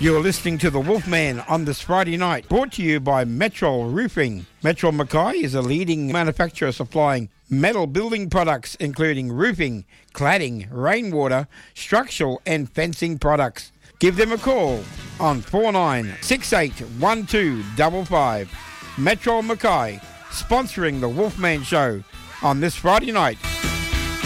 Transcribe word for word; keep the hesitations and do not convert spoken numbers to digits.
You're listening to The Wolfman on this Friday night, brought to you by Metro Roofing. Metro Mackay is a leading manufacturer supplying metal building products, including roofing, cladding, rainwater, structural and fencing products. Give them a call on four nine six eight one two five five. Metro Mackay, sponsoring The Wolfman Show on this Friday night.